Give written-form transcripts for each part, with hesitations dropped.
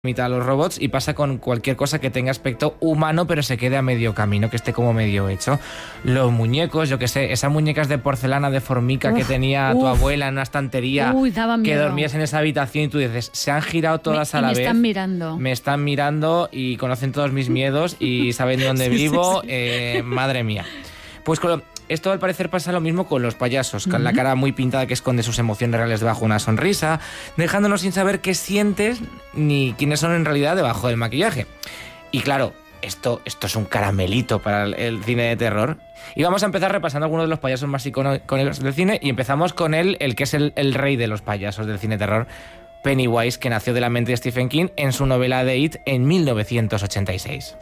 imita a los robots y pasa con cualquier cosa que tenga aspecto humano pero se quede a medio camino, que esté como medio hecho. Los muñecos, yo que sé, esas muñecas de porcelana de formica que tenía tu abuela en una estantería, que dormías en esa habitación y tú dices, se han girado todas a la vez. Me están mirando y conocen todos mis miedos y saben dónde vivo. Madre mía. Pues esto al parecer pasa lo mismo con los payasos, con la cara muy pintada que esconde sus emociones reales debajo de una sonrisa, dejándonos sin saber qué sientes ni quiénes son en realidad debajo del maquillaje. Y claro, esto es un caramelito para el cine de terror. Y vamos a empezar repasando algunos de los payasos más icónicos del cine y empezamos con el que es el rey de los payasos del cine de terror, Pennywise, que nació de la mente de Stephen King en su novela de It en 1986.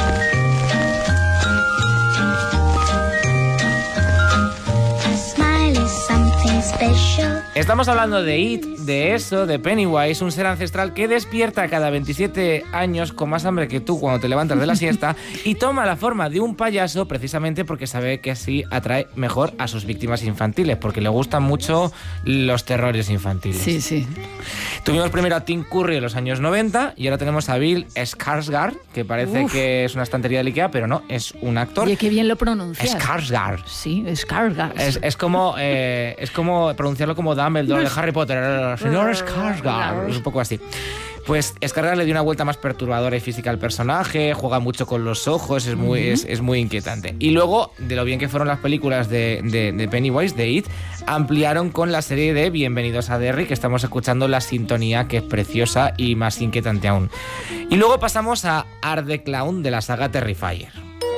Estamos hablando de It, de Pennywise, un ser ancestral que despierta cada 27 años con más hambre que tú cuando te levantas de la siesta y toma la forma de un payaso precisamente porque sabe que así atrae mejor a sus víctimas infantiles, porque le gustan mucho los terrores infantiles. Sí, sí. Tuvimos primero a Tim Curry en los años 90 y ahora tenemos a Bill Skarsgård, que parece que es una estantería de Ikea, pero no, es un actor. Oye, qué bien lo pronuncias. Skarsgård. Sí, Skarsgård. Es como pronunciarlo como Dumbledore de Harry Potter. Señor Skarsgård. Es un poco así. Pues Skarsgård le dio una vuelta más perturbadora y física al personaje, juega mucho con los ojos, es muy inquietante. Y luego, de lo bien que fueron las películas de Pennywise, de It, ampliaron con la serie de Bienvenidos a Derry, que estamos escuchando la sintonía, que es preciosa y más inquietante aún. Y luego pasamos a Art the Clown, de la saga Terrifier.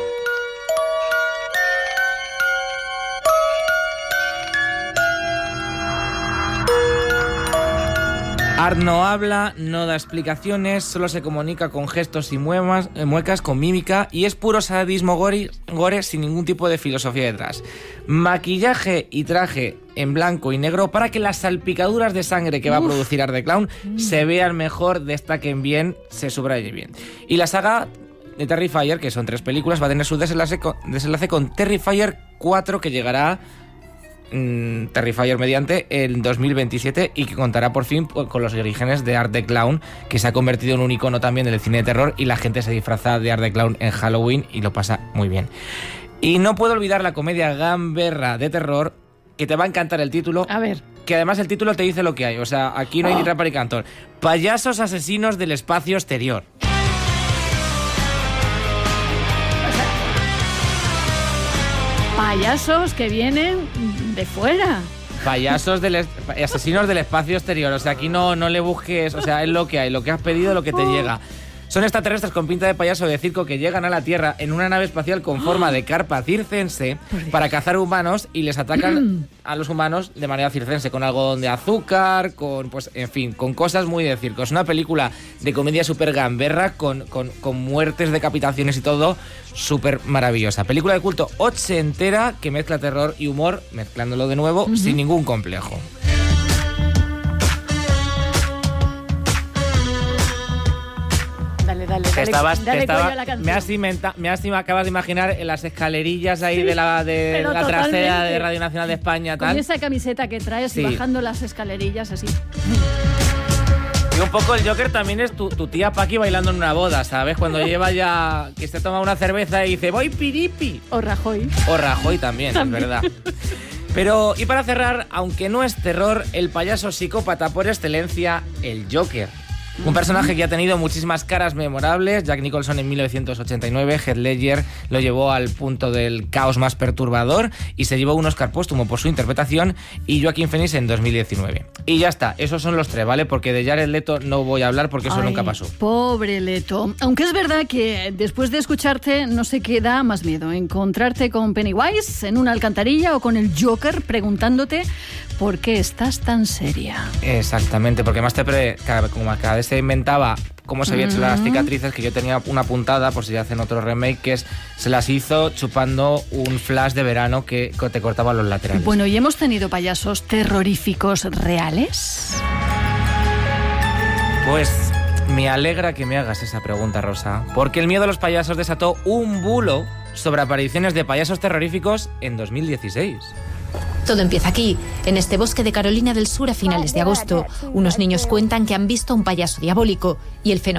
Art no habla, no da explicaciones, solo se comunica con gestos y muecas, con mímica, y es puro sadismo gore sin ningún tipo de filosofía detrás. Maquillaje y traje en blanco y negro para que las salpicaduras de sangre que va a producir Art the Clown se vean mejor, destaquen bien, se subraye bien. Y la saga de Terrifier, que son 3 películas, va a tener su desenlace con Terrifier 4, que llegará Terrifier mediante en 2027 y que contará por fin con los orígenes de Art the Clown, que se ha convertido en un icono también del cine de terror y la gente se disfraza de Art the Clown en Halloween y lo pasa muy bien. Y no puedo olvidar la comedia gamberra de terror, que te va a encantar el título. A ver. Que además el título te dice lo que hay, o sea, aquí no hay ni trampa ni cantón. Payasos asesinos del espacio exterior. Payasos que vienen de fuera. Payasos asesinos del espacio exterior. O sea, aquí no le busques, o sea, es lo que hay, lo que has pedido, lo que te llega. Son extraterrestres con pinta de payaso de circo que llegan a la Tierra en una nave espacial con forma de carpa circense para cazar humanos y les atacan a los humanos de manera circense, con algodón de azúcar, con cosas muy de circo. Es una película de comedia súper gamberra, con muertes, decapitaciones y todo, súper maravillosa. Película de culto ochentera que mezcla terror y humor, mezclándolo de nuevo sin ningún complejo. Me acabas de imaginar en las escalerillas ahí de la trasera de Radio Nacional de España, tal. Con esa camiseta que traes y bajando las escalerillas así. Y un poco el Joker también es tu tía Paqui bailando en una boda, ¿sabes? Cuando lleva ya, que se toma una cerveza y dice, voy piripi. O Rajoy. O Rajoy también, es verdad. Pero, y para cerrar, aunque no es terror, el payaso psicópata por excelencia, el Joker. Un personaje que ha tenido muchísimas caras memorables. Jack Nicholson en 1989, Heath Ledger lo llevó al punto del caos más perturbador y se llevó un Oscar póstumo por su interpretación, y Joaquin Phoenix en 2019. Y ya está, esos son los 3, ¿vale? Porque de Jared Leto no voy a hablar porque eso nunca pasó. Pobre Leto. Aunque es verdad que después de escucharte no sé qué da más miedo, encontrarte con Pennywise en una alcantarilla o con el Joker preguntándote por qué estás tan seria. Exactamente, porque más como cada vez se inventaba cómo se había hecho las cicatrices, que yo tenía una puntada por si hacen otro remake, que se las hizo chupando un flash de verano que te cortaba los laterales. Bueno, ¿y hemos tenido payasos terroríficos reales? Pues me alegra que me hagas esa pregunta, Rosa, porque el miedo a los payasos desató un bulo sobre apariciones de payasos terroríficos en 2016. Todo empieza aquí, en este bosque de Carolina del Sur a finales de agosto. Unos niños cuentan que han visto a un payaso diabólico y el fenómeno